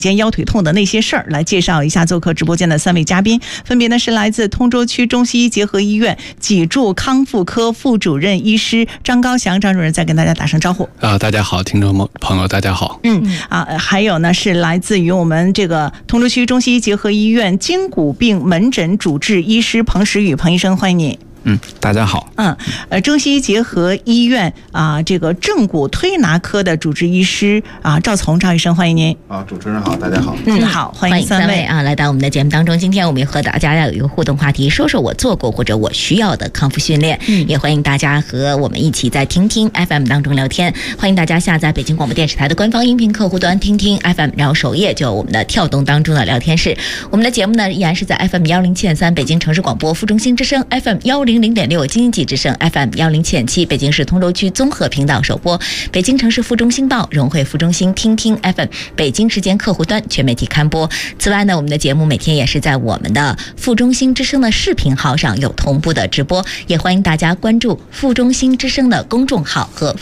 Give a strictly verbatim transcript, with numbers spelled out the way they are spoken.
肩腰腿痛的那些事儿，来介绍一下做客直播间的三位嘉宾，分别呢是来自通州区中西医结合医院脊柱康复科副主任医师张高翔，张主任再跟大家打声招呼。 啊、呃，大家好，听众朋友大家好。 嗯啊，还有呢是来自于我们这个通州区中西医结合医院筋骨病门诊主治医师彭时宇，彭医生，欢迎你。 嗯，大家好。 嗯，呃，中西医结合医院啊，这个正骨推拿科的主治医师啊，赵从赵医生，欢迎您。 啊，主持人好，大家好。 嗯，好，欢迎三位啊，来到我们的节目当中。今天我们和大家有一个互动话题，说说我做过或者我需要的康复训练。嗯，也欢迎大家和我们一起在听听 F M 当中聊天。欢迎大家下载北京广播电视台的官方音频客户端听听 F M， 然后首页就有我们的跳动当中的聊天室。我们的节目呢依然是在 F M 幺零七点三北京城市广播副中心之声 F M 幺零零点六经济之声 F M 幺零七点七，北京市通州区综合频道首播，北京城市副中心报、融汇副中心听听 F M 北京时间客户端全媒体刊播。此外呢，我们的节目每天也是在我们的副中心之声的视频号上有同步的直播，也欢迎大家关注副中心之声的公众号和